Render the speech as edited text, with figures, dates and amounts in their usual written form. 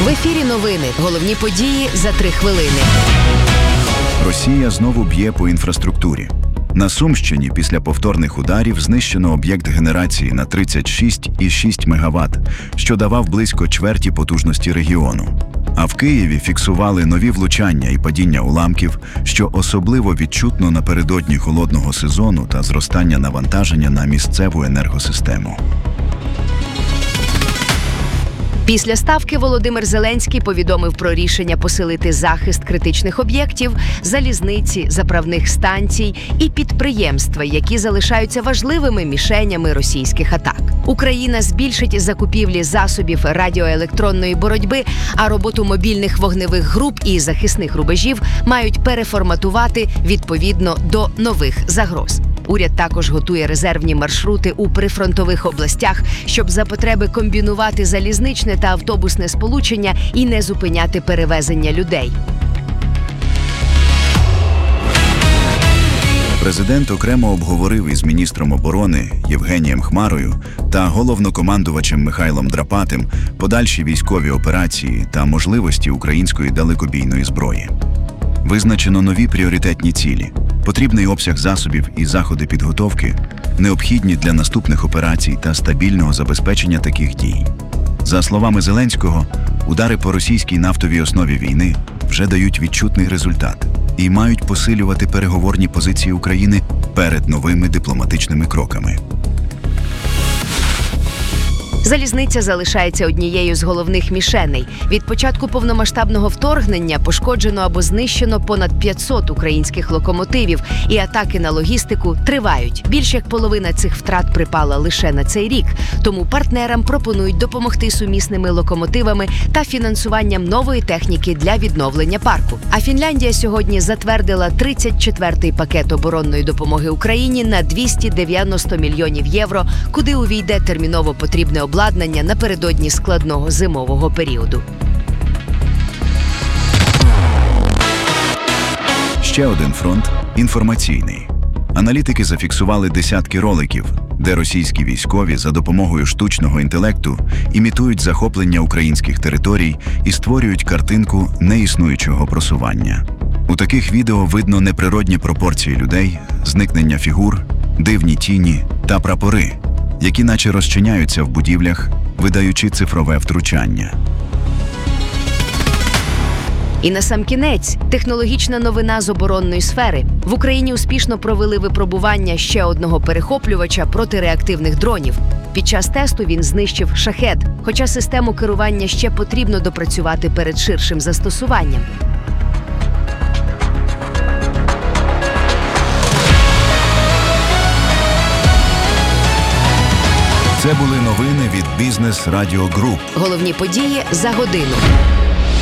ефірі новини. Головні події за 3 хвилини. Росія знову б'є по інфраструктурі. На Сумщині після повторних ударів знищено об'єкт генерації на 36,6 МВт, що давав близько чверті потужності регіону. А в Києві фіксували нові влучання і падіння уламків, що особливо відчутно напередодні холодного сезону та зростання навантаження на місцеву енергосистему. Після ставки Володимир Зеленський повідомив про рішення посилити захист критичних об'єктів, залізниці, заправних станцій і підприємства, які залишаються важливими мішенями російських атак. Україна збільшить закупівлі засобів радіоелектронної боротьби, а роботу мобільних вогневих груп і захисних рубежів мають переформатувати відповідно до нових загроз. Уряд також готує резервні маршрути у прифронтових областях, щоб за потреби комбінувати залізничне та автобусне сполучення і не зупиняти перевезення людей. Президент окремо обговорив із міністром оборони Євгенієм Хмарою та головнокомандувачем Михайлом Драпатим подальші військові операції та можливості української далекобійної зброї. Визначено нові пріоритетні цілі, потрібний обсяг засобів і заходи підготовки, необхідні для наступних операцій та стабільного забезпечення таких дій. За словами Зеленського, удари по російській нафтовій основі війни вже дають відчутний результат і мають посилювати переговорні позиції України перед новими дипломатичними кроками. Залізниця залишається однією з головних мішеней. Від початку повномасштабного вторгнення пошкоджено або знищено понад 500 українських локомотивів, і атаки на логістику тривають. Більш як половина цих втрат припала лише на цей рік, тому партнерам пропонують допомогти сумісними локомотивами та фінансуванням нової техніки для відновлення парку. А Фінляндія сьогодні затвердила 34-й пакет оборонної допомоги Україні на 290 мільйонів євро, куди увійде терміново потрібне обладнання напередодні складного зимового періоду. Ще один фронт – інформаційний. Аналітики зафіксували десятки роликів, де російські військові за допомогою штучного інтелекту імітують захоплення українських територій і створюють картинку неіснуючого просування. У таких відео видно неприродні пропорції людей, зникнення фігур, дивні тіні та прапори, які наче розчиняються в будівлях, видаючи цифрове втручання. І насамкінець – технологічна новина з оборонної сфери. В Україні успішно провели випробування ще одного перехоплювача протиреактивних дронів. Під час тесту він знищив «Шахед», хоча систему керування ще потрібно допрацювати перед ширшим застосуванням. Це були новини від Бізнес Радіо Груп. Головні події за годину.